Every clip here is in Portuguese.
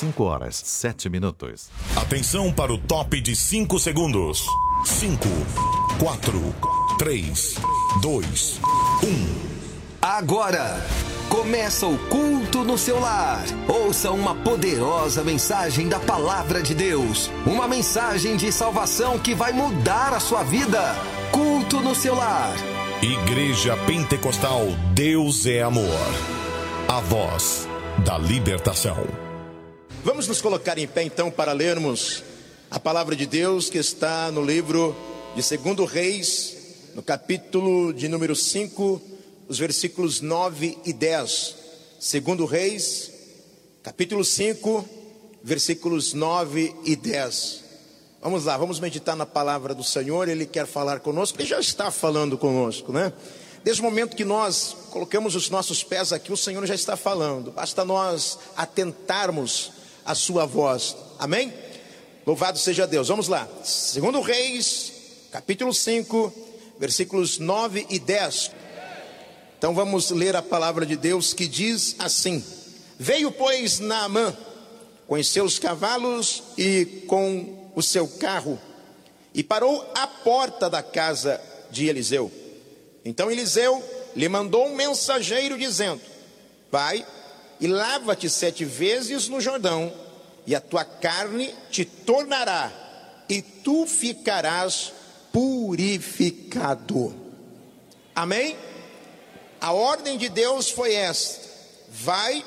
5h07. Atenção para o top de 5 segundos. 5, 4, 3, 2, 1. Agora começa o culto no seu lar. Ouça uma poderosa mensagem da palavra de Deus. Uma mensagem de salvação que vai mudar a sua vida. Culto no seu lar. Igreja Pentecostal Deus é Amor. A voz da libertação. Vamos nos colocar em pé então para lermos a palavra de Deus que está no livro de 2 Reis, no capítulo de número 5, os versículos 9 e 10. 2 Reis, capítulo 5, versículos 9 e 10. Vamos lá, vamos meditar na palavra do Senhor. Ele quer falar conosco, ele já está falando conosco, né? Desde o momento que nós colocamos os nossos pés aqui, o Senhor já está falando. Basta nós atentarmos a sua voz. Amém? Louvado seja Deus. Vamos lá. 2 Reis, capítulo 5, versículos 9 e 10. Então vamos ler a palavra de Deus que diz assim: Veio, pois, Naamã com os seus cavalos e com o seu carro, e parou à porta da casa de Eliseu. Então Eliseu lhe mandou um mensageiro dizendo: Vai e lava-te 7 vezes no Jordão, e a tua carne te tornará, e tu ficarás purificado. Amém? A ordem de Deus foi esta: vai,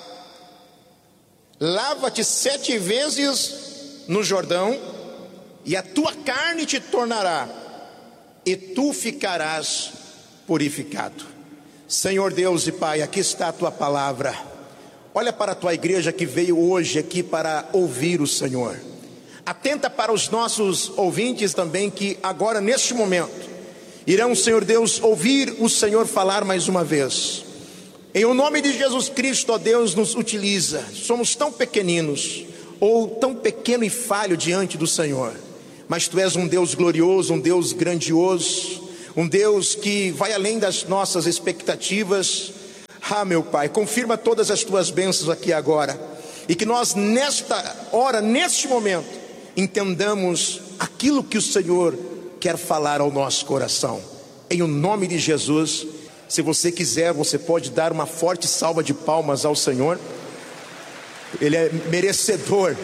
lava-te 7 vezes no Jordão, e a tua carne te tornará, e tu ficarás purificado. Senhor Deus e Pai, aqui está a tua palavra. Olha para a tua igreja que veio hoje aqui para ouvir o Senhor. Atenta para os nossos ouvintes também, que agora neste momento irão, Senhor Deus, ouvir o Senhor falar mais uma vez. Em o nome de Jesus Cristo, ó Deus, nos utiliza. Somos tão pequeninos, ou tão pequeno e falho diante do Senhor, mas Tu és um Deus glorioso, um Deus grandioso, um Deus que vai além das nossas expectativas. Ah, meu Pai, confirma todas as Tuas bênçãos aqui agora, e que nós nesta hora, neste momento, entendamos aquilo que o Senhor quer falar ao nosso coração. Em o nome de Jesus. Se você quiser, você pode dar uma forte salva de palmas ao Senhor. Ele é merecedor.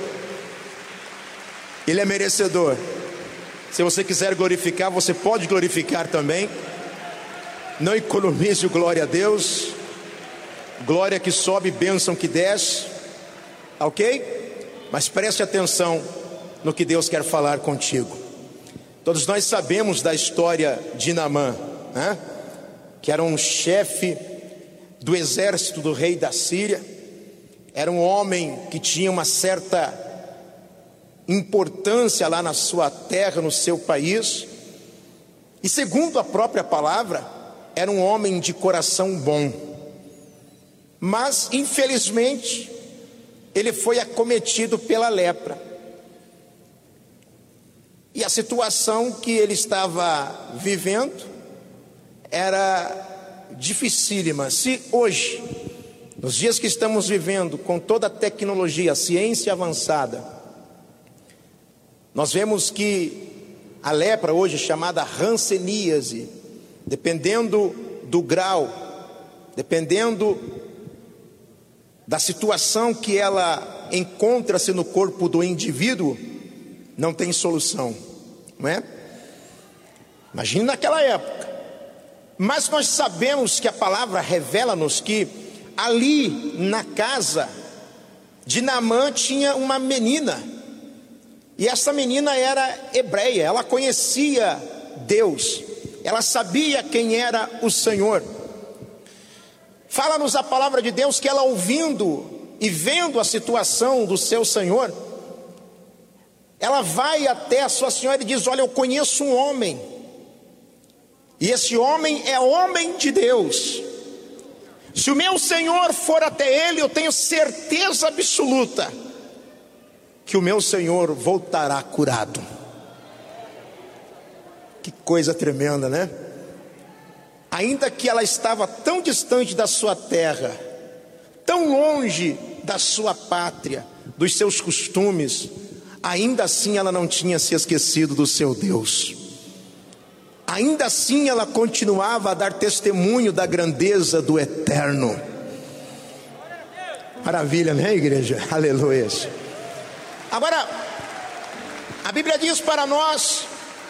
Ele é merecedor. Se você quiser glorificar, você pode glorificar também. Não economize o glória a Deus. Glória que sobe, bênção que desce. Ok? Mas preste atenção no que Deus quer falar contigo. Todos nós sabemos da história de Naamã, né? Que era um chefe do exército do rei da Síria. Era um homem que tinha uma certa importância lá na sua terra, no seu país. E segundo a própria palavra, era um homem de coração bom. Mas infelizmente ele foi acometido pela lepra. E a situação que ele estava vivendo era dificílima. Se hoje, nos dias que estamos vivendo, com toda a tecnologia, a ciência avançada, nós vemos que a lepra hoje, chamada hanseníase, dependendo do grau, dependendo da situação que ela encontra-se no corpo do indivíduo, não tem solução, não é? Imagine naquela época. Mas nós sabemos que a palavra revela-nos que ali na casa de Naamã tinha uma menina. E essa menina era hebreia, ela conhecia Deus, ela sabia quem era o Senhor. Fala-nos a palavra de Deus que ela, ouvindo e vendo a situação do seu Senhor, ela vai até a sua senhora e diz: olha, eu conheço um homem, e esse homem é homem de Deus. Se o meu Senhor for até ele, eu tenho certeza absoluta que o meu Senhor voltará curado. Que coisa tremenda, né? Ainda que ela estava tão distante da sua terra, tão longe da sua pátria, dos seus costumes, ainda assim ela não tinha se esquecido do seu Deus. Ainda assim ela continuava a dar testemunho da grandeza do Eterno. Maravilha, né, igreja? Aleluia. Agora, a Bíblia diz para nós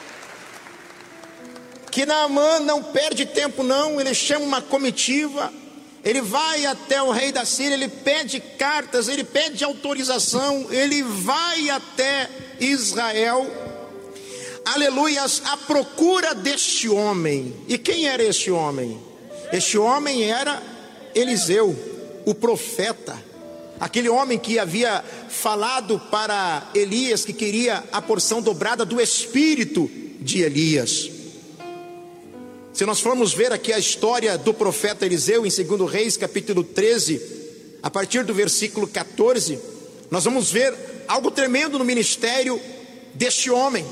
que Naamã não perde tempo não, ele chama uma comitiva, ele vai até o rei da Síria, ele pede cartas, ele pede autorização, ele vai até Israel, aleluias, à procura deste homem. E quem era este homem? Este homem era Eliseu, o profeta, aquele homem que havia falado para Elias que queria a porção dobrada do espírito de Elias. Se nós formos ver aqui a história do profeta Eliseu em 2 Reis capítulo 13, a partir do versículo 14, nós vamos ver algo tremendo no ministério deste homem.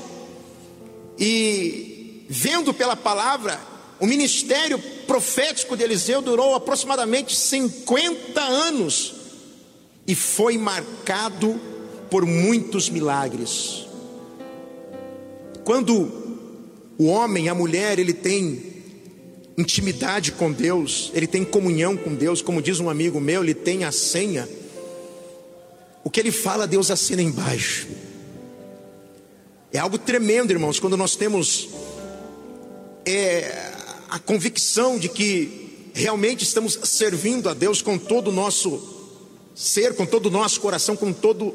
E vendo pela palavra, o ministério profético de Eliseu durou aproximadamente 50 anos e foi marcado por muitos milagres. Quando o homem, a mulher, ele tem intimidade com Deus, ele tem comunhão com Deus, como diz um amigo meu, ele tem a senha. O que ele fala, Deus assina embaixo. É algo tremendo, irmãos, quando nós temos a convicção de que realmente estamos servindo a Deus com todo o nosso ser, com todo o nosso coração, com toda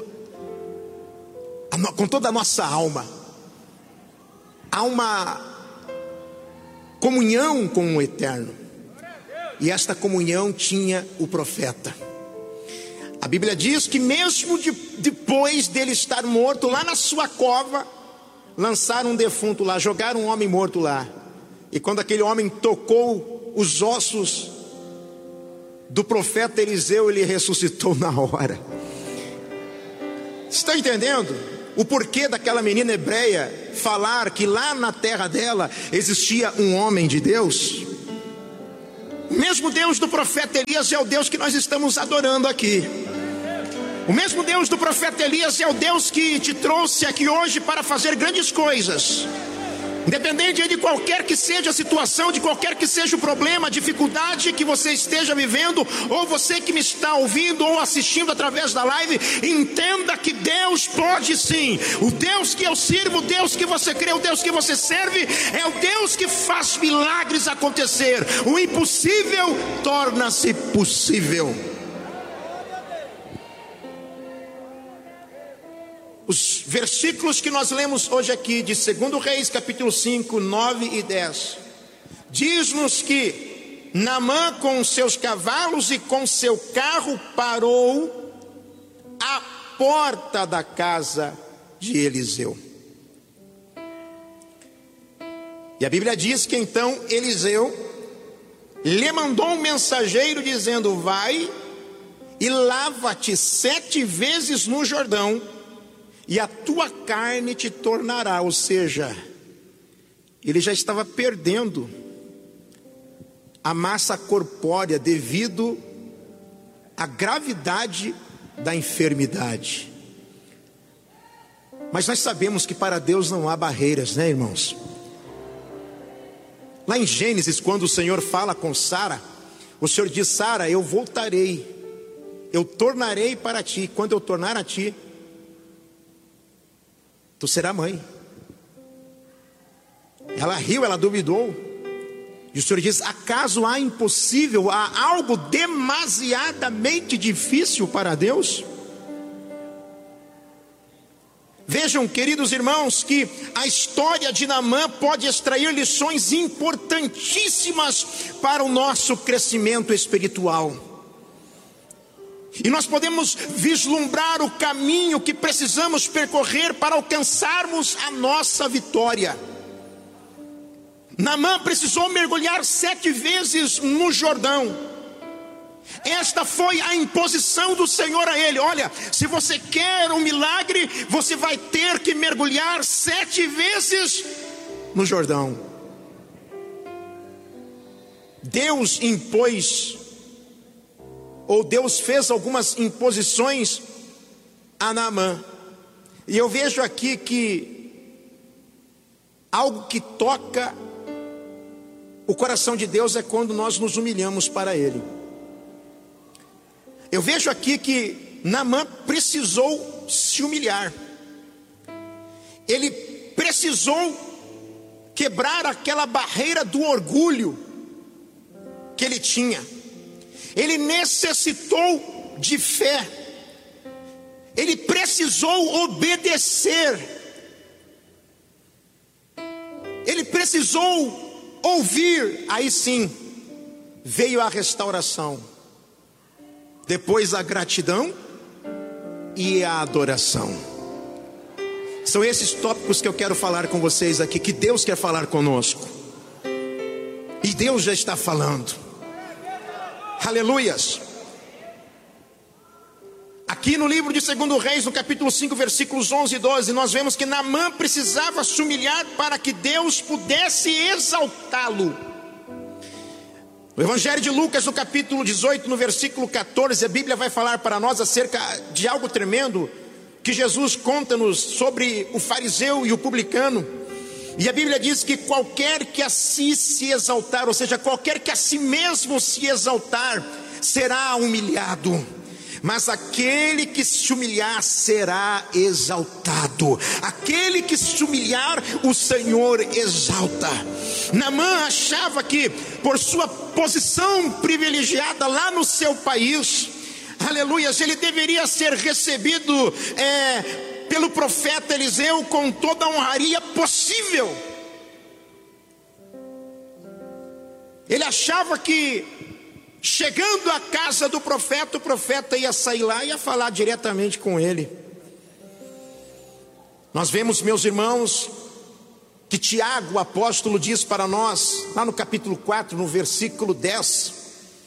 a nossa alma. Há uma comunhão com o Eterno, e esta comunhão tinha o profeta. A Bíblia diz que mesmo depois dele estar morto lá na sua cova, lançaram um defunto lá, jogaram um homem morto lá, e quando aquele homem tocou os ossos do profeta Eliseu, ele ressuscitou na hora. Está entendendo o porquê daquela menina hebreia falar que lá na terra dela existia um homem de Deus? O mesmo Deus do profeta Elias é o Deus que nós estamos adorando aqui. O mesmo Deus do profeta Elias é o Deus que te trouxe aqui hoje para fazer grandes coisas. Independente de qualquer que seja a situação, de qualquer que seja o problema, a dificuldade que você esteja vivendo, ou você que me está ouvindo ou assistindo através da live, entenda que Deus pode sim. O Deus que eu sirvo, o Deus que você crê, o Deus que você serve, é o Deus que faz milagres acontecer. O impossível torna-se possível. Os versículos que nós lemos hoje aqui, de 2 Reis, capítulo 5, 9 e 10, diz-nos que Naamã com seus cavalos e com seu carro parou à porta da casa de Eliseu. E a Bíblia diz que então Eliseu lhe mandou um mensageiro dizendo: vai e lava-te 7 vezes no Jordão, e a tua carne te tornará. Ou seja, ele já estava perdendo a massa corpórea devido à gravidade da enfermidade. Mas nós sabemos que para Deus não há barreiras, né, irmãos? Lá em Gênesis, quando o Senhor fala com Sara, o Senhor diz: Sara, eu voltarei, eu tornarei para ti. Quando eu tornar a ti, tu será mãe. Ela riu, ela duvidou. E o Senhor diz: acaso há impossível, há algo demasiadamente difícil para Deus? Vejam, queridos irmãos, que a história de Naamã pode extrair lições importantíssimas para o nosso crescimento espiritual. E nós podemos vislumbrar o caminho que precisamos percorrer para alcançarmos a nossa vitória. Naamã precisou mergulhar 7 vezes no Jordão. Esta foi a imposição do Senhor a ele: olha, se você quer um milagre, você vai ter que mergulhar 7 vezes no Jordão. Deus impôs, ou Deus fez algumas imposições a Naamã. E eu vejo aqui que algo que toca o coração de Deus é quando nós nos humilhamos para Ele. Eu vejo aqui que Naamã precisou se humilhar. Ele precisou quebrar aquela barreira do orgulho que ele tinha. Ele necessitou de fé. Ele precisou obedecer. Ele precisou ouvir. Aí sim veio a restauração. Depois a gratidão e a adoração. São esses tópicos que eu quero falar com vocês aqui, que Deus quer falar conosco. E Deus já está falando. Aleluias. Aqui no livro de 2 Reis, no capítulo 5, versículos 11 e 12, nós vemos que Naamã precisava se humilhar para que Deus pudesse exaltá-lo. No Evangelho de Lucas, no capítulo 18, no versículo 14, a Bíblia vai falar para nós acerca de algo tremendo que Jesus conta-nos sobre o fariseu e o publicano. E a Bíblia diz que qualquer que a si se exaltar, ou seja, qualquer que a si mesmo se exaltar, será humilhado. Mas aquele que se humilhar será exaltado. Aquele que se humilhar, o Senhor exalta. Naamã achava que por sua posição privilegiada lá no seu país, aleluias, ele deveria ser recebido pelo profeta Eliseu com toda a honraria possível. Ele achava que chegando à casa do profeta, o profeta ia sair lá e ia falar diretamente com ele. Nós vemos, meus irmãos, que Tiago, o apóstolo, diz para nós, lá no capítulo 4, no versículo 10,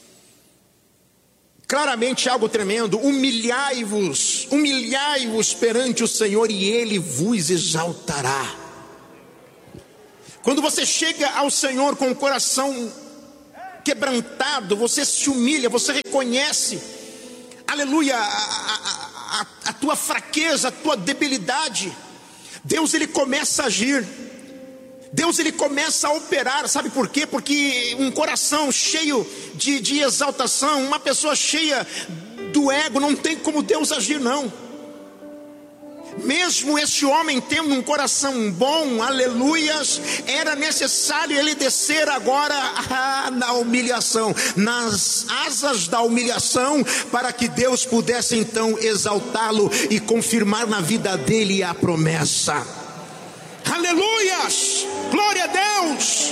claramente algo tremendo: humilhai-vos perante o Senhor e Ele vos exaltará. Quando você chega ao Senhor com o coração quebrantado, você se humilha, você reconhece, aleluia, a tua fraqueza, a tua debilidade. Deus, Ele começa a agir. Deus, Ele começa a operar. Sabe por quê? Porque um coração cheio de exaltação, uma pessoa cheia do ego, não tem como Deus agir, não. Mesmo este homem tendo um coração bom, aleluias, era necessário ele descer agora na humilhação, nas asas da humilhação, para que Deus pudesse então exaltá-lo e confirmar na vida dele a promessa. Aleluias, glória a Deus.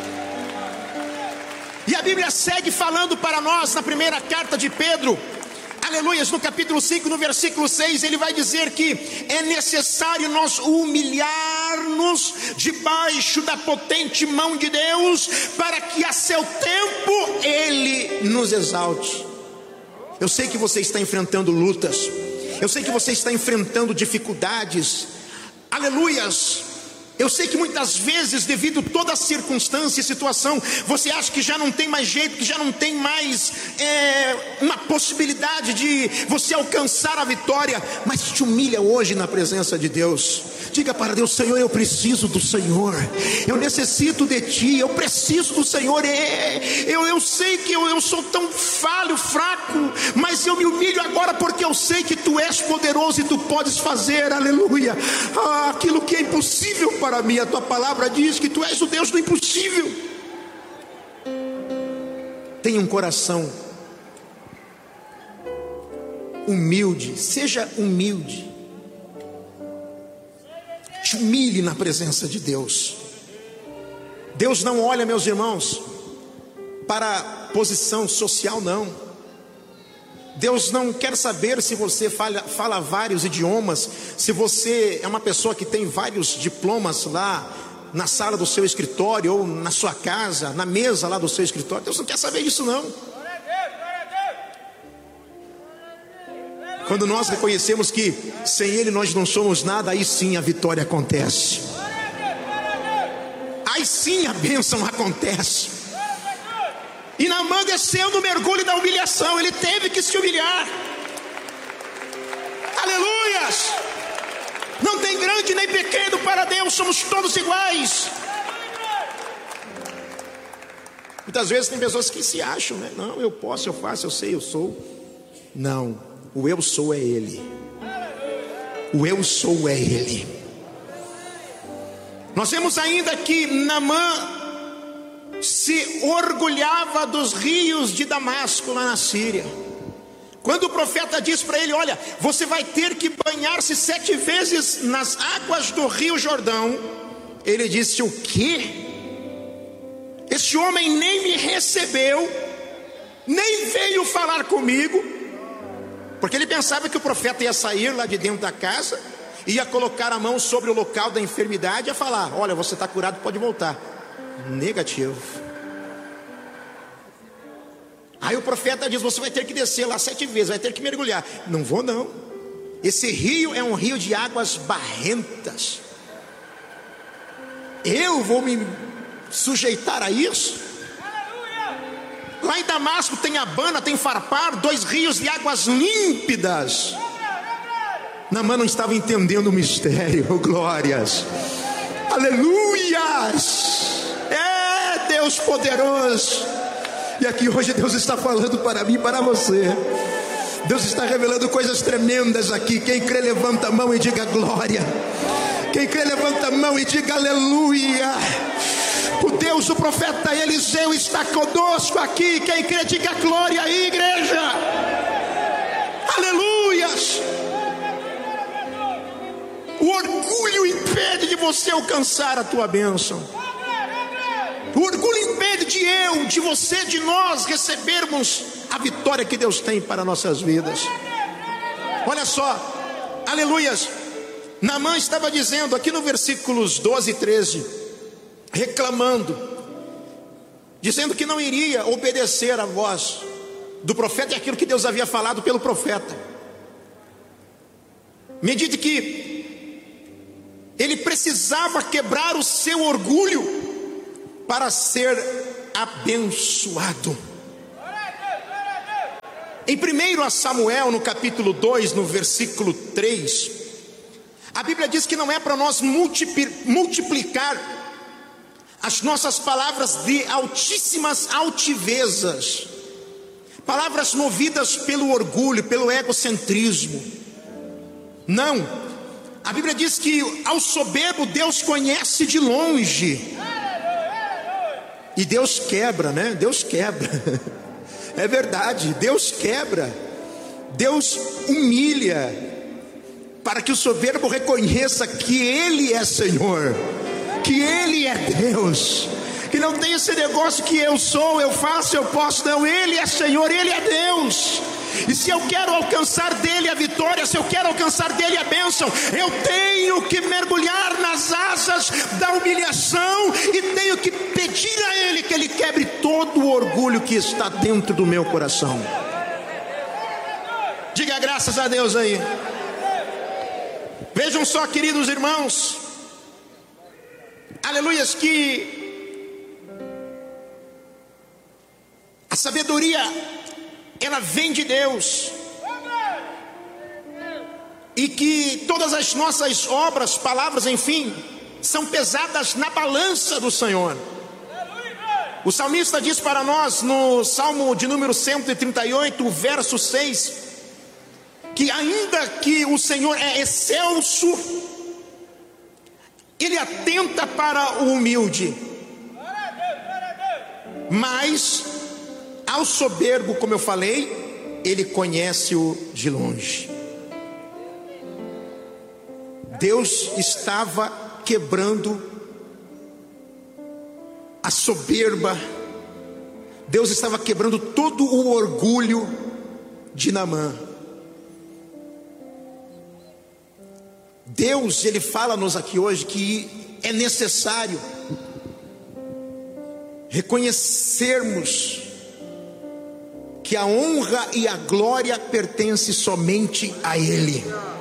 E a Bíblia segue falando para nós na primeira carta de Pedro, aleluias, no capítulo 5, no versículo 6, ele vai dizer que é necessário nós humilhar-nos debaixo da potente mão de Deus, para que a seu tempo Ele nos exalte. Eu sei que você está enfrentando lutas, eu sei que você está enfrentando dificuldades, aleluias. Eu sei que muitas vezes, devido a toda a circunstância e situação, você acha que já não tem mais jeito, que já não tem mais uma possibilidade de você alcançar a vitória. Mas te humilha hoje na presença de Deus. Diga para Deus: Senhor, eu preciso do Senhor, eu necessito de Ti, eu preciso do Senhor. Eu sei que eu sou tão falho, fraco, mas eu me humilho agora porque eu sei que Tu és poderoso e Tu podes fazer, aleluia, aquilo que é impossível para mim. A Tua palavra diz que Tu és o Deus do impossível. Tenha um coração humilde, seja humilde. Te humilhe na presença de Deus. Deus não olha, meus irmãos, para posição social, não. Deus não quer saber se você fala vários idiomas, se você é uma pessoa que tem vários diplomas lá na sala do seu escritório, ou na sua casa, na mesa lá do seu escritório. Deus não quer saber disso, não. Quando nós reconhecemos que sem Ele nós não somos nada, aí sim a vitória acontece. Aí sim a bênção acontece. E Naamã desceu no mergulho da humilhação. Ele teve que se humilhar. Aleluia. nem grande nem pequeno para Deus, somos todos iguais. Muitas vezes tem pessoas que se acham, né? Não, eu posso, eu faço, eu sei, eu sou. Não, o eu sou é Ele. O eu sou é Ele. Nós vemos ainda que Naamã se orgulhava dos rios de Damasco lá na Síria. Quando o profeta diz para ele: olha, você vai ter que banhar-se 7 vezes nas águas do rio Jordão, ele disse: o quê? Este homem nem me recebeu, nem veio falar comigo. Porque ele pensava que o profeta ia sair lá de dentro da casa, ia colocar a mão sobre o local da enfermidade e ia falar: olha, você está curado, pode voltar. Negativo. Aí o profeta diz: você vai ter que descer lá 7 vezes, vai ter que mergulhar. Não vou não. Esse rio é um rio de águas barrentas. Eu vou me sujeitar a isso? Lá em Damasco tem Abana, tem Farpar, 2 rios de águas límpidas. Naamã não estava entendendo o mistério. Glórias, aleluias. É Deus poderoso. E aqui hoje Deus está falando para mim e para você. Deus está revelando coisas tremendas aqui. Quem crê levanta a mão e diga glória. Quem crê levanta a mão e diga aleluia. O Deus do profeta Eliseu está conosco aqui. Quem crê diga glória aí, igreja. Aleluias. O orgulho impede de você alcançar a tua bênção. O orgulho impede de você, de nós recebermos a vitória que Deus tem para nossas vidas. Olha só, aleluias. Naamã estava dizendo aqui no versículos 12 e 13, reclamando, dizendo que não iria obedecer à voz do profeta e aquilo que Deus havia falado pelo profeta. Medite que ele precisava quebrar o seu orgulho para ser abençoado. Em 1 Samuel, no capítulo 2, no versículo 3, a Bíblia diz que não é para nós multiplicar as nossas palavras de altíssimas altivezas, palavras movidas pelo orgulho, pelo egocentrismo. Não, a Bíblia diz que ao soberbo Deus conhece de longe. E Deus quebra, né? Deus quebra. É verdade, Deus quebra. Deus humilha, para que o soberbo reconheça que Ele é Senhor, que Ele é Deus, que não tem esse negócio que eu sou, eu faço, eu posso. Não, Ele é Senhor, Ele é Deus. E se eu quero alcançar dele a vitória, se eu quero alcançar dele a bênção, eu tenho que mergulhar nas asas da humilhação e tenho que pedir a Ele que Ele quebre todo o orgulho que está dentro do meu coração. Diga graças a Deus aí. Vejam só, queridos irmãos, aleluias, que a sabedoria ela vem de Deus, e que todas as nossas obras, palavras, enfim, são pesadas na balança do Senhor. O salmista diz para nós no Salmo de número 138, verso 6, que ainda que o Senhor é excelso, Ele atenta para o humilde, mas ao soberbo, como eu falei, Ele conhece-o de longe. Deus estava quebrando a soberba, Deus estava quebrando todo o orgulho de Naamã. Deus, Ele fala-nos aqui hoje que é necessário reconhecermos que a honra e a glória pertencem somente a Ele.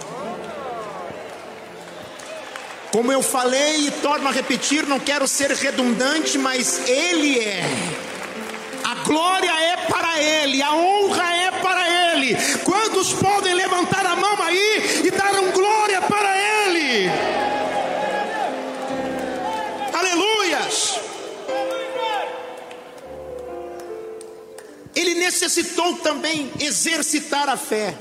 Como eu falei e torno a repetir, não quero ser redundante, mas Ele é. A glória é para Ele, a honra é para Ele. Quantos podem levantar a mão aí e dar glória para Ele? precisou também exercitar a fé.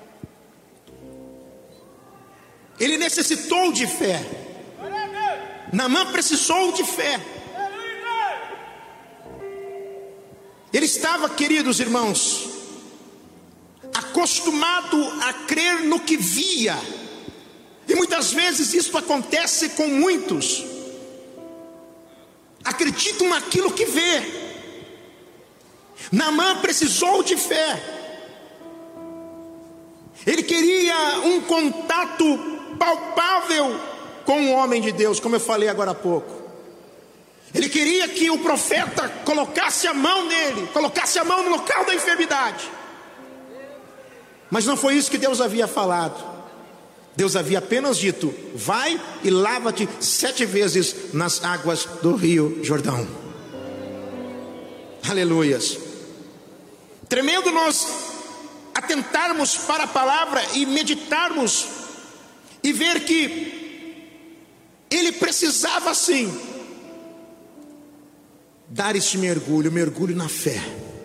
Ele necessitou de fé. Naamã precisou de fé. Ele estava, queridos irmãos, acostumado a crer no que via. E muitas vezes isso acontece com muitos. Acreditam naquilo que vê. Naamã precisou de fé. Ele queria um contato palpável com o homem de Deus, como eu falei agora há pouco. Ele queria que o profeta colocasse a mão nele, colocasse a mão no local da enfermidade. Mas não foi isso que Deus havia falado. Deus havia apenas dito: vai e lava-te 7 vezes nas águas do rio Jordão. Aleluias. Tremendo nós atentarmos para a palavra e meditarmos e ver que ele precisava sim dar esse mergulho na fé.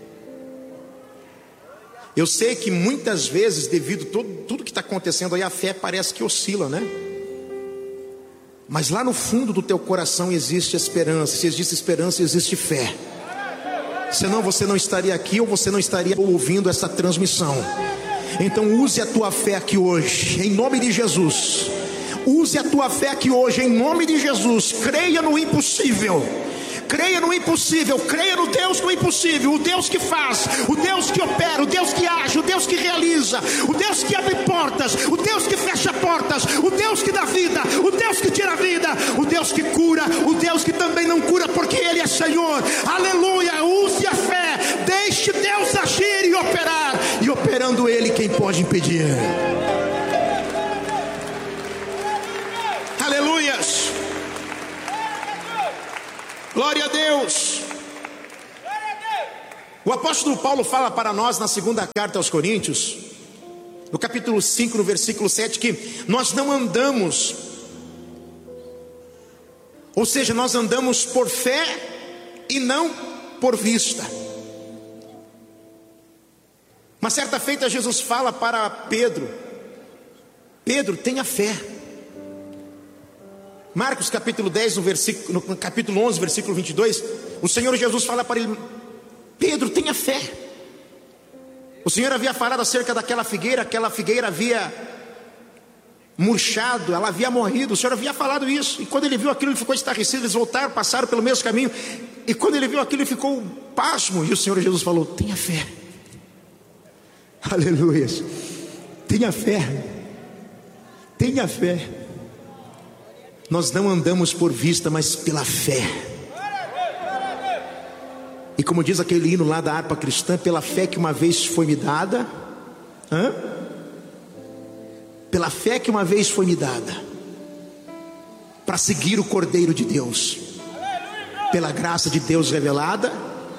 Eu sei que muitas vezes, devido a tudo que está acontecendo aí, a fé parece que oscila, né? Mas lá no fundo do teu coração existe esperança. Se existe esperança, existe fé. Senão você não estaria aqui, ou você não estaria ouvindo essa transmissão. Então use a tua fé aqui hoje, em nome de Jesus. Use a tua fé aqui hoje, em nome de Jesus. Creia no impossível. Creia no impossível, creia no Deus do impossível, o Deus que faz, o Deus que opera, o Deus que age, o Deus que realiza, o Deus que abre portas, o Deus que fecha portas, o Deus que dá vida, o Deus que tira vida, o Deus que cura, o Deus que também não cura, porque Ele é Senhor. Aleluia. Use a fé, deixe Deus agir e operar, e operando Ele, quem pode impedir? Aleluias. Glória a Deus. O apóstolo Paulo fala para nós na segunda carta aos Coríntios, no capítulo 5, no versículo 7, que nós não andamos, ou seja, nós andamos por fé e não por vista. Uma certa feita Jesus fala para Pedro: Pedro, tenha fé. Marcos capítulo 10, no capítulo 11, versículo 22, o Senhor Jesus fala para ele: Pedro, tenha fé. O Senhor havia falado acerca daquela figueira, aquela figueira havia murchado, ela havia morrido, o Senhor havia falado isso. E quando ele viu aquilo, ele ficou estarrecido. Eles voltaram, passaram pelo mesmo caminho, e quando ele viu aquilo, ele ficou pasmo. E o Senhor Jesus falou: tenha fé. Aleluia. Tenha fé. Tenha fé. Nós não andamos por vista, mas pela fé. E como diz aquele hino lá da harpa cristã: pela fé que uma vez foi me dada. Pela fé que uma vez foi me dada, para seguir o Cordeiro de Deus. Pela graça de Deus revelada.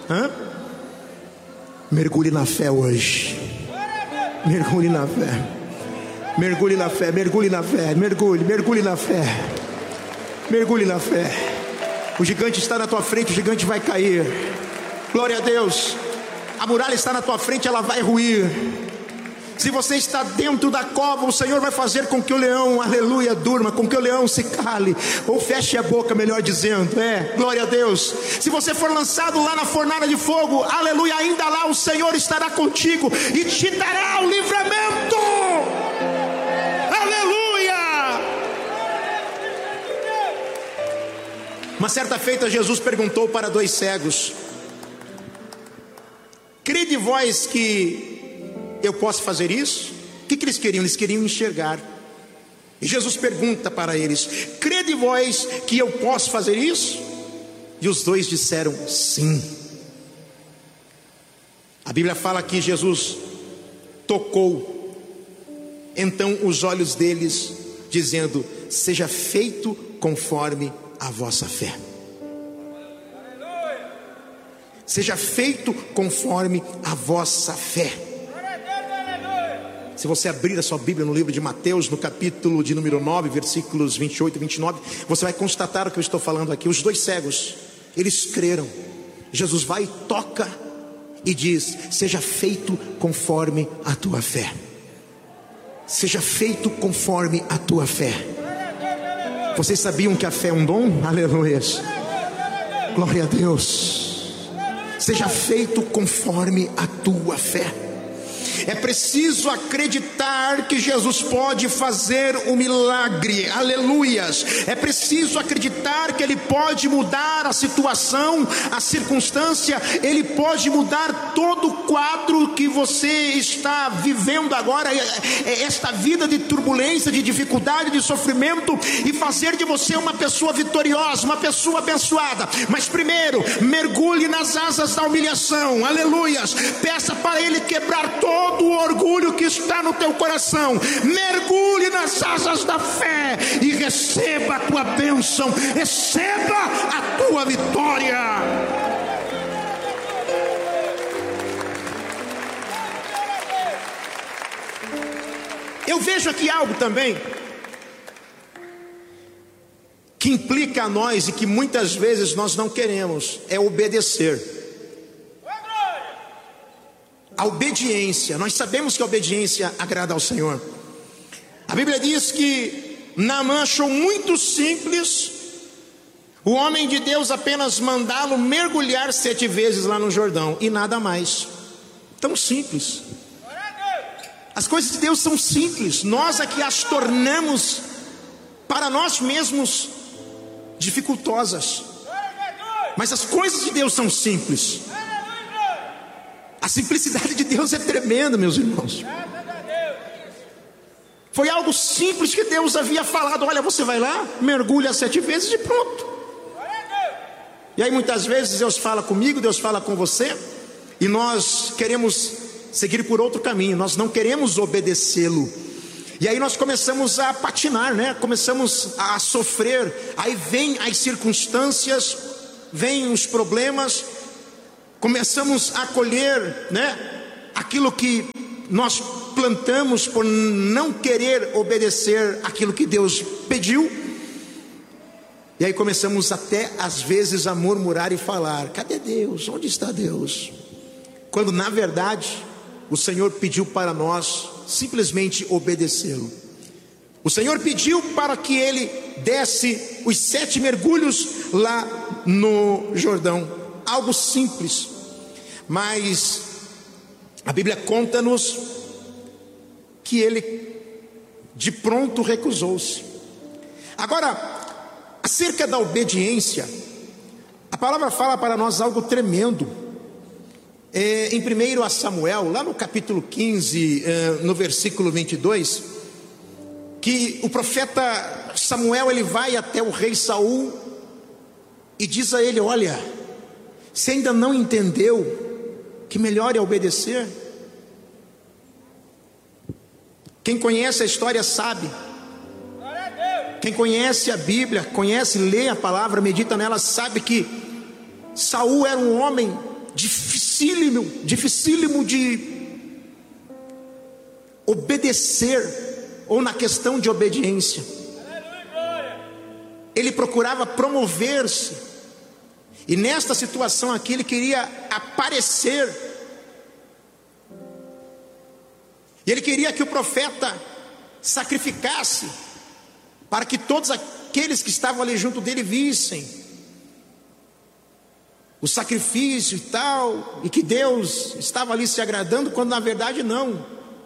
Mergulhe na fé hoje. Mergulhe na fé. Mergulhe na fé, mergulhe na fé. Mergulhe na fé. Mergulhe na fé. O gigante está na tua frente, o gigante vai cair. Glória a Deus. A muralha está na tua frente, ela vai ruir. Se você está dentro da cova, o Senhor vai fazer com que o leão, aleluia, durma, com que o leão se cale, ou feche a boca, melhor dizendo. Glória a Deus. Se você for lançado lá na fornalha de fogo, aleluia, ainda lá o Senhor estará contigo e te dará o livramento. Uma certa feita Jesus perguntou para 2 cegos: crede vós que eu posso fazer isso? O que eles queriam? Eles queriam enxergar. E Jesus pergunta para eles: crede vós que eu posso fazer isso? E os 2 disseram sim. A Bíblia fala que Jesus tocou então os olhos deles, dizendo: seja feito conforme a vossa fé. Seja feito conforme a vossa fé. Se você abrir a sua Bíblia no livro de Mateus, no capítulo de número 9, versículos 28 e 29, você vai constatar o que eu estou falando aqui. Os 2 cegos, eles creram. Jesus vai e toca e diz: seja feito conforme a tua fé. Seja feito conforme a tua fé. Vocês sabiam que a fé é um dom? Aleluia. Glória a Deus. Seja feito conforme a tua fé. É preciso acreditar que Jesus pode fazer um milagre, aleluias. É preciso acreditar que Ele pode mudar a situação, a circunstância. Ele pode mudar todo o quadro que você está vivendo agora, esta vida de turbulência, de dificuldade, de sofrimento, e fazer de você uma pessoa vitoriosa, uma pessoa abençoada. Mas primeiro, mergulhe nas asas da humilhação, aleluias. Peça para Ele quebrar todo o orgulho que está no teu coração. Mergulhe nas asas da fé e receba a tua bênção, receba a tua vitória. Eu vejo aqui algo também que implica a nós e que muitas vezes nós não queremos, é obedecer. A obediência, nós sabemos que a obediência agrada ao Senhor. A Bíblia diz que Naamã achou muito simples o homem de Deus apenas mandá-lo mergulhar 7 vezes lá no Jordão, e nada mais. Tão simples. As coisas de Deus são simples, nós é que as tornamos para nós mesmos dificultosas. Mas as coisas de Deus são simples. A simplicidade de Deus é tremenda, meus irmãos. Foi algo simples que Deus havia falado: olha, você vai lá, mergulha 7 vezes e pronto. E aí muitas vezes Deus fala comigo, Deus fala com você, e nós queremos seguir por outro caminho, nós não queremos obedecê-lo. E aí nós começamos a patinar, né? Começamos a sofrer. Aí vem as circunstâncias, vem os problemas, começamos a colher, né, aquilo que nós plantamos por não querer obedecer aquilo que Deus pediu. E aí começamos até às vezes a murmurar e falar: cadê Deus? Onde está Deus? Quando na verdade o Senhor pediu para nós simplesmente obedecê-lo. O Senhor pediu para que Ele desse os 7 mergulhos lá no Jordão. Algo simples, mas a Bíblia conta-nos que ele de pronto recusou-se. Agora, acerca da obediência, a palavra fala para nós algo tremendo. Em 1 Samuel, lá no capítulo 15, no versículo 22, que o profeta Samuel, ele vai até o rei Saul e diz a ele: olha, você ainda não entendeu que melhor é obedecer? Quem conhece a história sabe. Quem conhece a Bíblia, conhece, lê a palavra, medita nela, sabe que Saul era um homem dificílimo de obedecer, ou na questão de obediência. Ele procurava promover-se, e nesta situação aqui ele queria aparecer, e ele queria que o profeta sacrificasse, para que todos aqueles que estavam ali junto dele vissem o sacrifício e tal, e que Deus estava ali se agradando, quando na verdade não.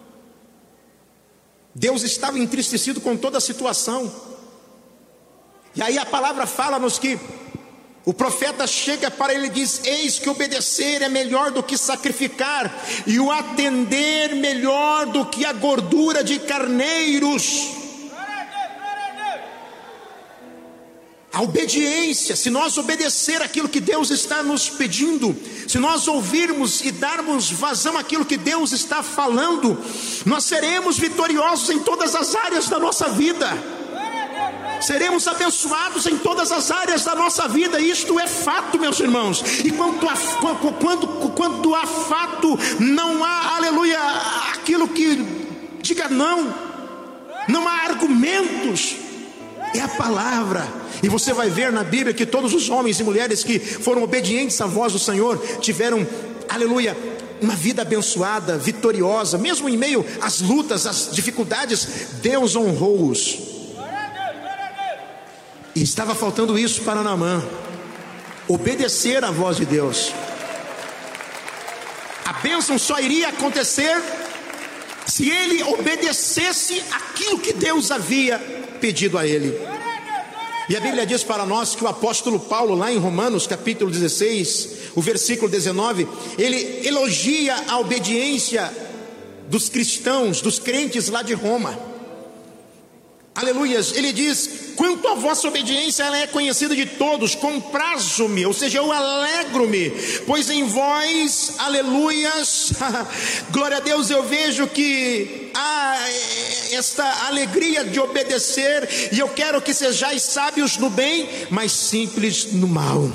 Deus estava entristecido com toda a situação. E aí a palavra fala-nos que o profeta chega para ele e diz: eis que obedecer é melhor do que sacrificar, e o atender melhor do que a gordura de carneiros. A obediência, se nós obedecer aquilo que Deus está nos pedindo, se nós ouvirmos e darmos vazão àquilo que Deus está falando, nós seremos vitoriosos em todas as áreas da nossa vida. Seremos abençoados em todas as áreas da nossa vida. Isto é fato, meus irmãos. E quando há fato, não há, aleluia, aquilo que diga não. Não há argumentos. É a palavra. E você vai ver na Bíblia que todos os homens e mulheres que foram obedientes à voz do Senhor tiveram aleluia, uma vida abençoada, vitoriosa, mesmo em meio às lutas, às dificuldades, Deus honrou-os. E estava faltando isso para Naamã: obedecer à voz de Deus. A bênção só iria acontecer se ele obedecesse aquilo que Deus havia pedido a ele. E a Bíblia diz para nós que o apóstolo Paulo, lá em Romanos capítulo 16, o versículo 19, ele elogia a obediência dos cristãos, dos crentes lá de Roma. Aleluias, ele diz: quanto à vossa obediência, ela é conhecida de todos, comprazo-me, ou seja, eu alegro-me, pois em vós, aleluias, glória a Deus, eu vejo que há esta alegria de obedecer, e eu quero que sejais sábios no bem, mas simples no mal.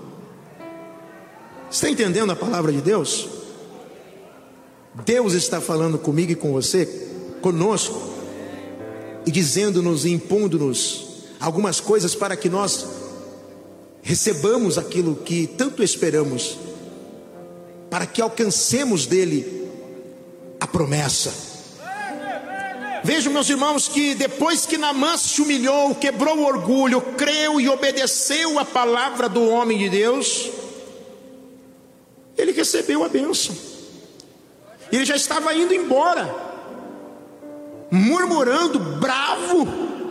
Está entendendo a palavra de Deus? Deus está falando comigo e com você, conosco, e dizendo-nos e impondo-nos algumas coisas para que nós recebamos aquilo que tanto esperamos, para que alcancemos dele a promessa. Vejam, meus irmãos, que depois que Naamã se humilhou, quebrou o orgulho, creu e obedeceu a palavra do homem de Deus, ele recebeu a bênção. Ele já estava indo embora, murmurando, bravo.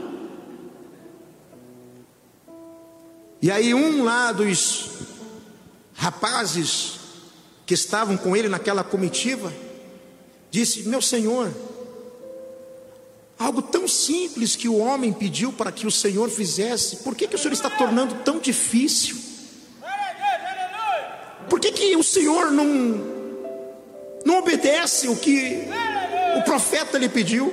E aí um lá dos rapazes que estavam com ele naquela comitiva disse: meu senhor, algo tão simples que o homem pediu para que o senhor fizesse, por que o senhor está tornando tão difícil? Por que o senhor não obedece o que o profeta lhe pediu?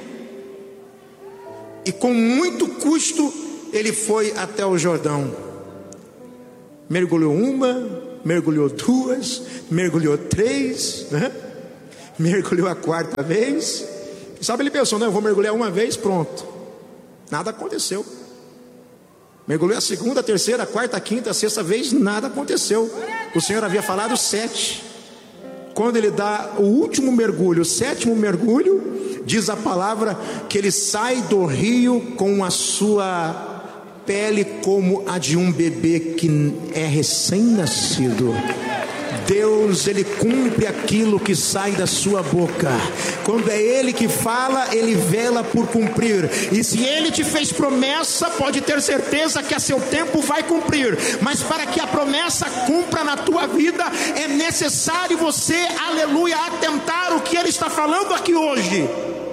E com muito custo ele foi até o Jordão, mergulhou uma, mergulhou duas, mergulhou três, né? Mergulhou a quarta vez. Sabe, ele pensou: não, eu vou mergulhar uma vez, pronto. Nada aconteceu. Mergulhou a segunda, a terceira, a quarta, a quinta, a sexta vez, nada aconteceu. O Senhor havia falado 7. Quando ele dá o último mergulho, o 7º mergulho, diz a palavra que ele sai do rio com a sua pele como a de um bebê que é recém-nascido. Deus, ele cumpre aquilo que sai da sua boca. Quando é ele que fala, ele vela por cumprir. E se ele te fez promessa, pode ter certeza que a seu tempo vai cumprir. Mas para que a promessa cumpra na tua vida, é necessário você, aleluia, atentar o que ele está falando aqui hoje.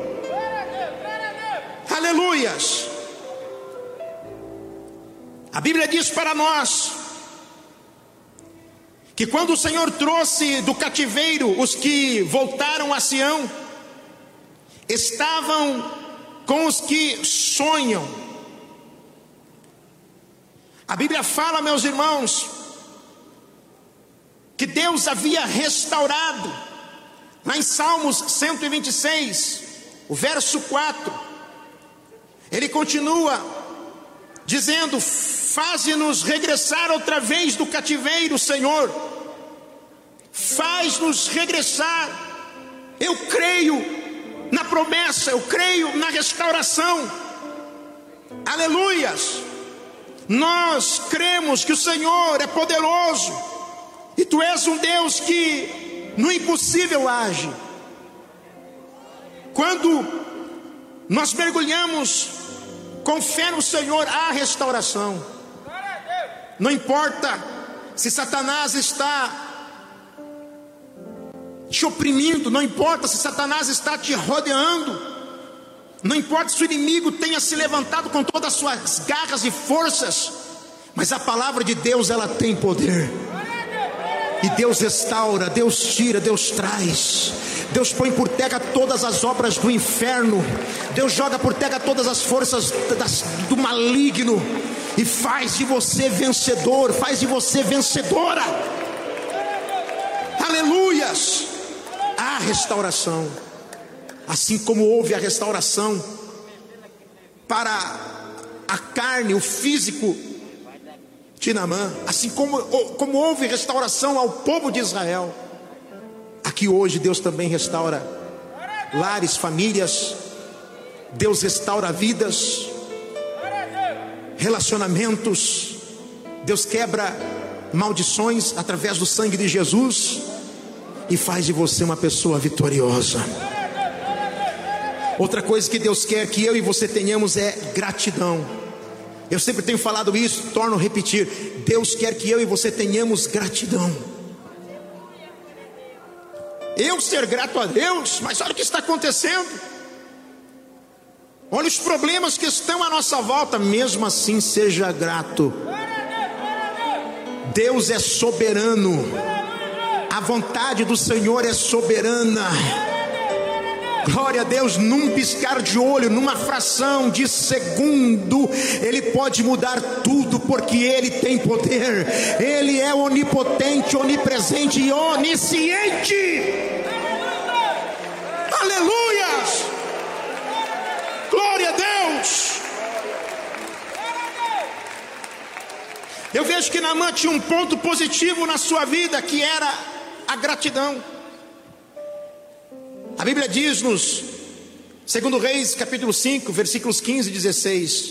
Aleluias. A Bíblia diz para nós que quando o Senhor trouxe do cativeiro os que voltaram a Sião, estavam com os que sonham. A Bíblia fala, meus irmãos, que Deus havia restaurado, lá em Salmos 126, o verso 4, ele continua dizendo: faze-nos regressar outra vez do cativeiro, Senhor, faz-nos regressar. Eu creio na promessa, eu creio na restauração, aleluias. Nós cremos que o Senhor é poderoso, e Tu és um Deus que no impossível age. Quando nós mergulhamos com fé no Senhor, há restauração. Não importa se Satanás está te oprimindo, não importa se Satanás está te rodeando, não importa se o inimigo tenha se levantado com todas as suas garras e forças, mas a palavra de Deus, ela tem poder. E Deus restaura, Deus tira, Deus traz. Deus põe por terra todas as obras do inferno. Deus joga por terra todas as forças do maligno, e faz de você vencedor, faz de você vencedora. Aleluias. Há restauração. Assim como houve a restauração para a carne, o físico de Naamã, assim como houve restauração ao povo de Israel, Aqui hoje Deus também restaura lares, famílias. Deus restaura vidas, relacionamentos. Deus quebra maldições através do sangue de Jesus e faz de você uma pessoa vitoriosa. Outra coisa que Deus quer que eu e você tenhamos é gratidão. Eu sempre tenho falado isso, torno a repetir. Deus quer que eu e você tenhamos gratidão. Eu ser grato a Deus, mas olha o que está acontecendo. Olha os problemas que estão à nossa volta. Mesmo assim, seja grato. Deus é soberano. A vontade do Senhor é soberana. Glória a Deus, num piscar de olho, numa fração de segundo, Ele pode mudar tudo, porque Ele tem poder. Ele é onipotente, onipresente e onisciente. Aleluia! Glória a Deus! Eu vejo que Naamã tinha um ponto positivo na sua vida, que era a gratidão. A Bíblia diz-nos, 2 Reis, capítulo 5, versículos 15 e 16,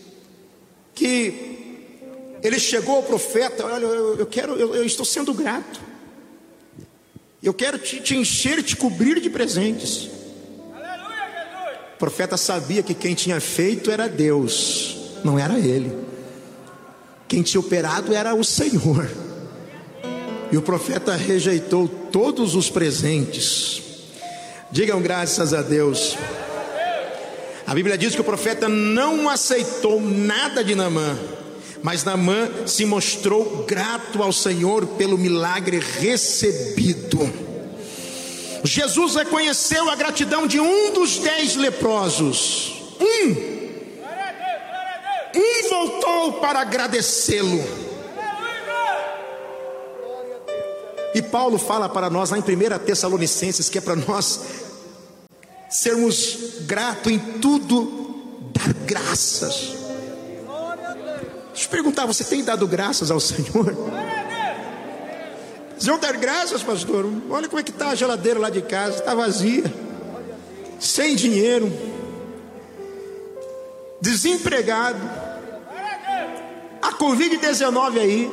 que ele chegou ao profeta: olha, eu estou sendo grato, eu quero te encher, te cobrir de presentes. O profeta sabia que quem tinha feito era Deus, não era ele. Quem tinha operado era o Senhor. E o profeta rejeitou todos os presentes. Digam graças a Deus. A Bíblia diz que o profeta não aceitou nada de Naamã, mas Naamã se mostrou grato ao Senhor pelo milagre recebido. Jesus reconheceu a gratidão de um dos 10 leprosos. Um voltou para agradecê-lo. E Paulo fala para nós lá em 1 Tessalonicenses que é para nós sermos gratos em tudo, dar graças. Deixa eu perguntar, você tem dado graças ao Senhor? Vocês vão dar graças, pastor? Olha como é que está a geladeira lá de casa, está vazia, sem dinheiro, desempregado, a Covid-19 aí,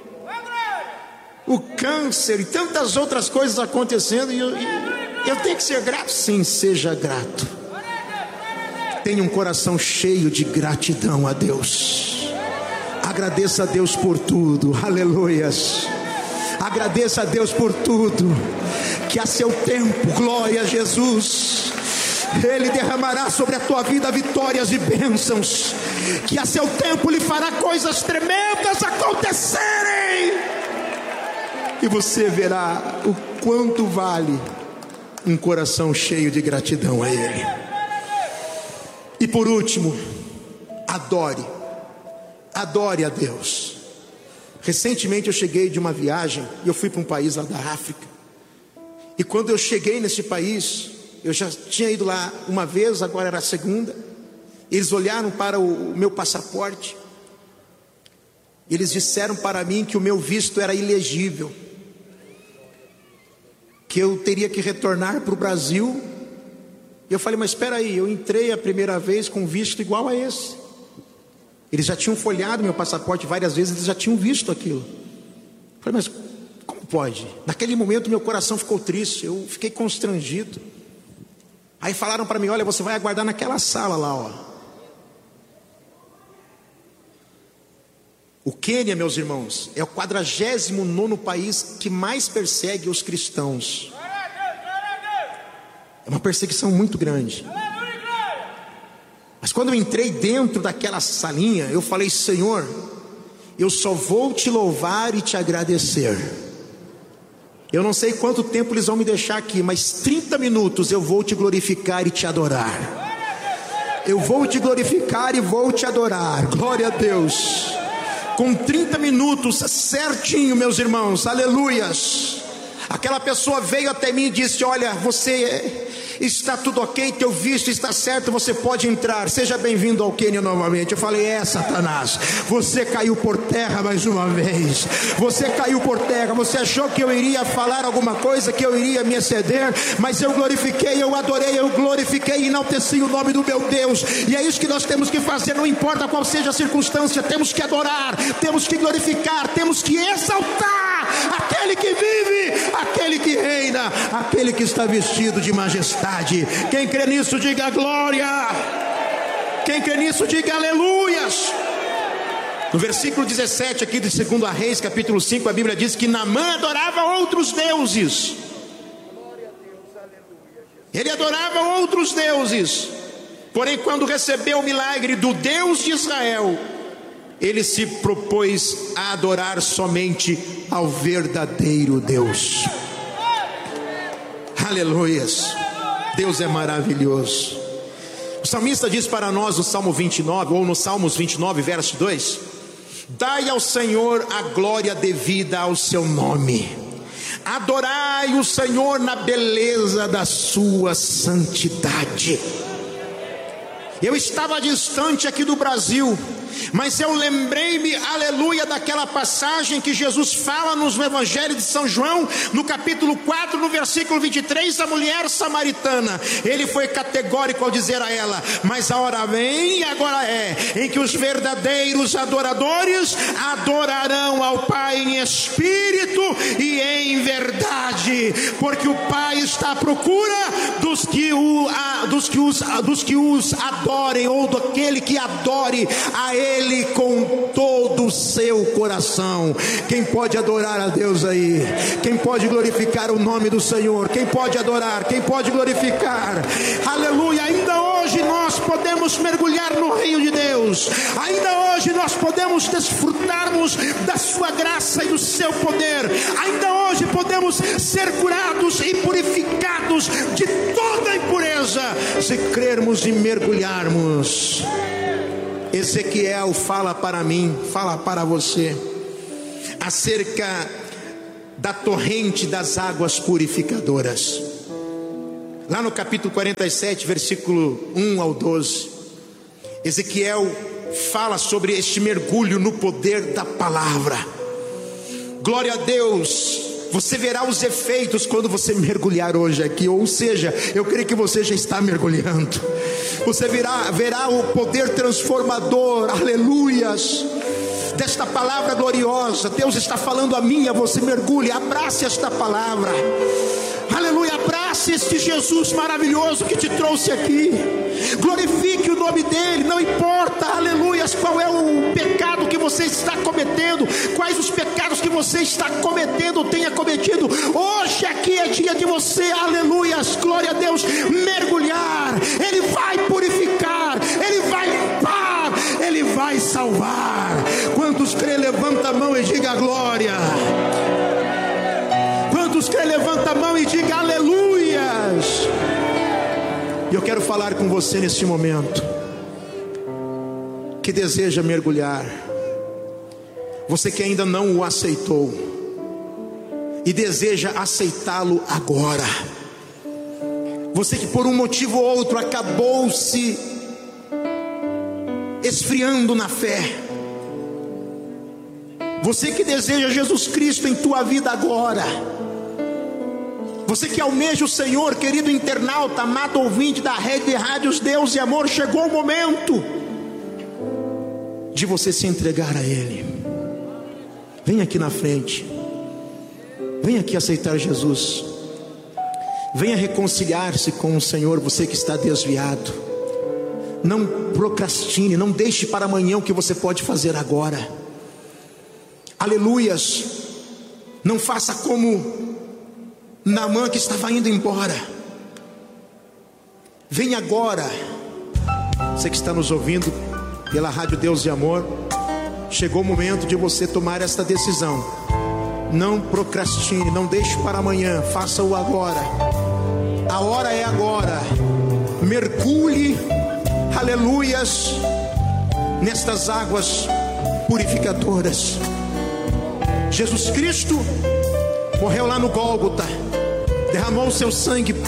o câncer e tantas outras coisas acontecendo, e eu tenho que ser grato? Sim, seja grato. Tenha um coração cheio de gratidão a Deus. Agradeça a Deus por tudo. Aleluias. Agradeça a Deus por tudo. Que a seu tempo, glória a Jesus, Ele derramará sobre a tua vida vitórias e bênçãos. Que a seu tempo lhe fará coisas tremendas acontecerem. E você verá o quanto vale um coração cheio de gratidão a Ele. E por último, adore a Deus. Recentemente eu cheguei de uma viagem e eu fui para um país lá da África. E quando eu cheguei nesse país, eu já tinha ido lá uma vez, agora era a segunda. Eles olharam para o meu passaporte. Eles disseram para mim que o meu visto era ilegível, que eu teria que retornar para o Brasil. E eu falei, mas espera aí, eu entrei a primeira vez com visto igual a esse. Eles já tinham folhado meu passaporte várias vezes, eles já tinham visto aquilo. Eu falei, mas como pode? Naquele momento meu coração ficou triste, eu fiquei constrangido. Aí falaram para mim, olha, você vai aguardar naquela sala lá, ó. O Quênia, meus irmãos, é o 49º país que mais persegue os cristãos. É uma perseguição muito grande. Mas quando eu entrei dentro daquela salinha, eu falei, Senhor, eu só vou te louvar e te agradecer. Eu não sei quanto tempo eles vão me deixar aqui, mas 30 minutos eu vou te glorificar e te adorar. Eu vou te glorificar e vou te adorar. Glória a Deus. Com 30 minutos certinho, meus irmãos, aleluias. Aquela pessoa veio até mim e disse, olha, você Está tudo ok, teu visto está certo, você pode entrar. Seja bem-vindo ao Quênia novamente. Eu falei, Satanás, você caiu por terra mais uma vez. Você caiu por terra. Você achou que eu iria falar alguma coisa, que eu iria me exceder, mas eu glorifiquei, eu adorei, eu glorifiquei e enalteci o nome do meu Deus. E é isso que nós temos que fazer, não importa qual seja a circunstância. Temos que adorar, temos que glorificar, temos que exaltar aquele que vive, aquele que reina, aquele que está vestido de majestade. Quem crê nisso, diga glória. Quem crê nisso, diga aleluias. No versículo 17 aqui de 2 Reis, capítulo 5, a Bíblia diz que Naamã adorava outros deuses. Ele adorava outros deuses. Porém, quando recebeu o milagre do Deus de Israel, ele se propôs a adorar somente ao verdadeiro Deus. Aleluias. Deus é maravilhoso. O salmista diz para nós no Salmo 29, ou no Salmos 29, verso 2: dai ao Senhor a glória devida ao seu nome, adorai o Senhor na beleza da sua santidade. Eu estava distante aqui do Brasil, mas eu lembrei-me, aleluia, daquela passagem que Jesus fala no Evangelho de São João, no capítulo 4, no versículo 23, a mulher samaritana. Ele foi categórico ao dizer a ela: mas a hora vem, e agora é, em que os verdadeiros adoradores adorarão ao Pai em espírito e em verdade, porque o Pai está à procura dos que os adorem, ou daquele que adore a Ele com todo o seu coração. Quem pode adorar a Deus aí? Quem pode glorificar o nome do Senhor? Quem pode adorar? Quem pode glorificar? Aleluia. Ainda hoje nós podemos mergulhar no reino de Deus. Ainda hoje nós podemos desfrutarmos da sua graça e do seu poder. Ainda hoje podemos ser curados e purificados de toda impureza, se crermos e mergulharmos. Ezequiel fala para mim, fala para você, acerca da torrente das águas purificadoras. Lá no capítulo 47, versículo 1 ao 12, Ezequiel fala sobre este mergulho no poder da palavra. Glória a Deus. Você verá os efeitos quando você mergulhar hoje aqui. Ou seja, eu creio que você já está mergulhando. Você verá o poder transformador, aleluias, desta palavra gloriosa. Deus está falando a mim, a você. Mergulhe, abrace esta palavra, aleluia, abrace este Jesus maravilhoso que te trouxe aqui. Glorifique o nome dele, não importa, aleluias, qual é o pecado que você está cometendo, quais os pecados que você está cometendo ou tenha cometido. Hoje aqui é dia de você, aleluias, glória a Deus, mergulhar. Ele vai purificar, ele vai limpar, ele vai salvar. Quantos crê, levanta a mão e diga glória. Quantos crê, levanta a mão e diga aleluias. E eu quero falar com você neste momento, que deseja mergulhar, você que ainda não o aceitou e deseja aceitá-lo agora, você que por um motivo ou outro acabou se esfriando na fé, você que deseja Jesus Cristo em tua vida agora, você que almeja o Senhor, querido internauta, amado ouvinte da rede de rádios Deus e Amor, chegou o momento de você se entregar a Ele. Vem aqui na frente, vem aqui aceitar Jesus, venha reconciliar-se com o Senhor. Você que está desviado, não procrastine, não deixe para amanhã o que você pode fazer agora. Aleluias. Não faça como Naamã, que estava indo embora. Vem agora. Você que está nos ouvindo pela rádio Deus e Amor, chegou o momento de você tomar esta decisão. Não procrastine, não deixe para amanhã, faça-o agora. A hora é agora. Mergulhe, aleluias, nestas águas purificadoras. Jesus Cristo morreu lá no Gólgota, derramou o seu sangue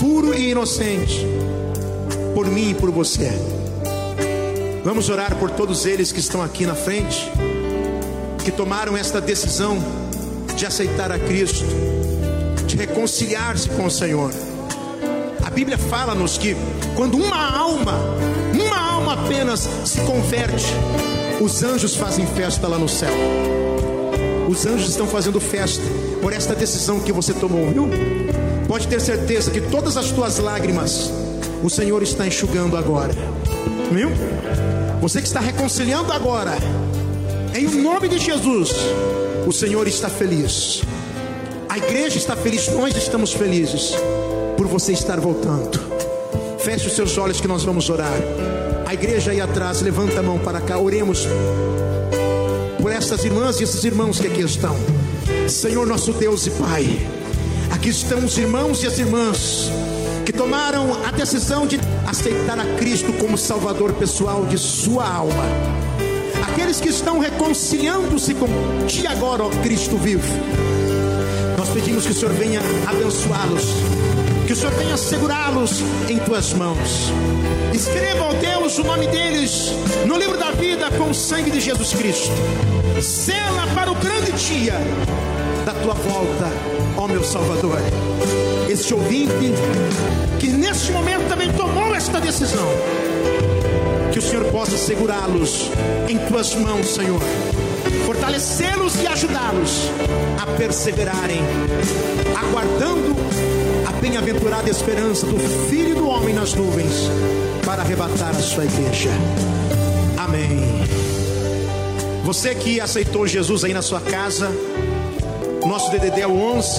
puro e inocente, por mim e por você. Vamos orar por todos eles que estão aqui na frente, que tomaram esta decisão de aceitar a Cristo, de reconciliar-se com o Senhor. A Bíblia fala-nos que quando uma alma apenas se converte, os anjos fazem festa lá no céu. Os anjos estão fazendo festa por esta decisão que você tomou, viu? Pode ter certeza que todas as tuas lágrimas o Senhor está enxugando agora, viu? Você que está reconciliando agora, em nome de Jesus, o Senhor está feliz. A igreja está feliz, nós estamos felizes por você estar voltando. Feche os seus olhos que nós vamos orar. A igreja aí atrás, levanta a mão para cá. Oremos por essas irmãs e esses irmãos que aqui estão. Senhor nosso Deus e Pai, aqui estão os irmãos e as irmãs que tomaram a decisão de aceitar a Cristo como Salvador pessoal de sua alma. Aqueles que estão reconciliando-se com Ti agora, ó Cristo vivo. Nós pedimos que o Senhor venha abençoá-los, que o Senhor venha segurá-los em Tuas mãos. Escreva, ó Deus, o nome deles no livro da vida com o sangue de Jesus Cristo. Sela para o grande dia da Tua volta, ó meu Salvador. Este ouvinte que neste momento também tomou esta decisão, que o Senhor possa segurá-los em Tuas mãos, Senhor, fortalecê-los e ajudá-los a perseverarem, aguardando a bem-aventurada esperança do Filho do Homem nas nuvens, para arrebatar a sua igreja. Amém. Você que aceitou Jesus aí na sua casa, nosso DDD é o 11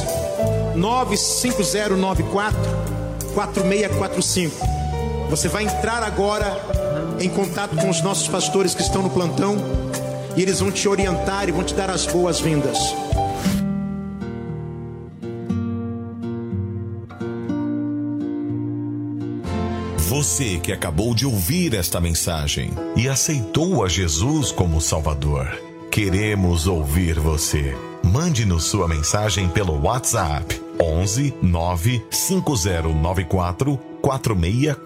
95094 4645. Você vai entrar agora em contato com os nossos pastores que estão no plantão, e eles vão te orientar e vão te dar as boas-vindas. Você que acabou de ouvir esta mensagem e aceitou a Jesus como Salvador, queremos ouvir você. Mande-nos sua mensagem pelo WhatsApp 11 95094 4645.